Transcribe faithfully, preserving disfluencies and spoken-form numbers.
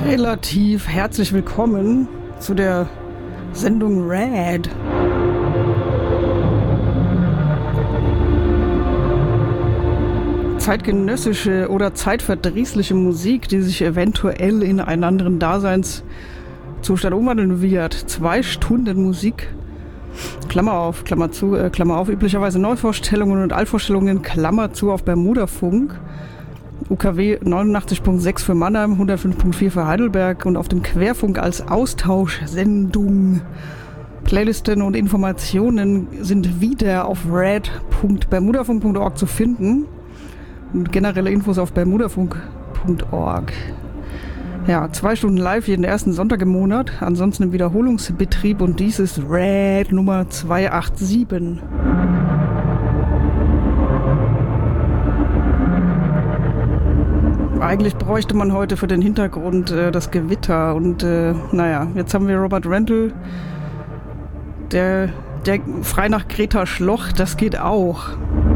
relativ herzlich willkommen zu der Sendung Red. Zeitgenössische oder zeitverdrießliche Musik, die sich eventuell in einen anderen Daseinszustand umwandeln wird. Zwei Stunden Musik, Klammer auf, Klammer zu, äh, Klammer auf, üblicherweise Neuvorstellungen und Altvorstellungen, Klammer zu, auf Bermudafunk. U K W neunundachtzig Komma sechs für Mannheim, hundertfünf Komma vier für Heidelberg und auf dem Querfunk als Austauschsendung. Playlisten und Informationen sind wieder auf red punkt bermudafunk punkt org zu finden und generelle Infos auf bermudafunk punkt org. Ja, zwei Stunden live jeden ersten Sonntag im Monat, ansonsten im Wiederholungsbetrieb und dies ist Red Nummer zweihundertsiebenundachtzig. Eigentlich bräuchte man heute für den Hintergrund äh, das Gewitter und äh, naja, jetzt haben wir Robert Rental, der, der frei nach Greta Schloch, das geht auch.